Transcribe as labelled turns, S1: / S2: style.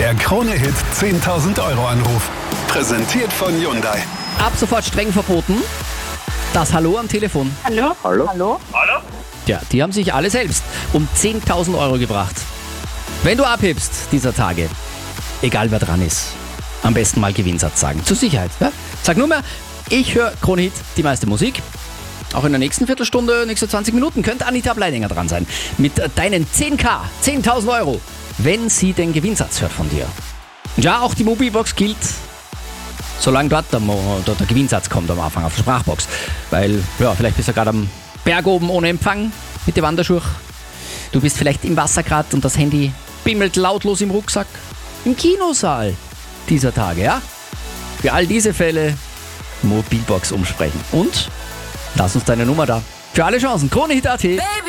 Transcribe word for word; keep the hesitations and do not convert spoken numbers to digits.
S1: Der Krone-Hit zehntausend Euro Anruf. Präsentiert von Hyundai.
S2: Ab sofort streng verboten. Das Hallo am Telefon.
S3: Hallo?
S4: Hallo?
S3: Hallo?
S4: Hallo?
S2: Ja, die haben sich alle selbst um zehntausend Euro gebracht. Wenn du abhebst dieser Tage, egal wer dran ist, am besten mal Gewinnsatz sagen. Zur Sicherheit. Ja? Sag nur mehr, ich höre Krone-Hit, die meiste Musik. Auch in der nächsten Viertelstunde, nächste zwanzig Minuten, könnte Anita Bleidinger dran sein. Mit deinen zehn K, zehntausend Euro, wenn sie den Gewinnsatz hört von dir. Und ja, auch die Mobilbox gilt, solange dort der, Mo- dort der Gewinnsatz kommt am Anfang auf der Sprachbox. Weil, ja, vielleicht bist du gerade am Berg oben ohne Empfang mit den Wanderschuhen. Du bist vielleicht im Wasser gerade und das Handy bimmelt lautlos im Rucksack. Im Kinosaal dieser Tage, ja? Für all diese Fälle Mobilbox umsprechen. Und lass uns deine Nummer da. Für alle Chancen, Krone-Hit punkt at.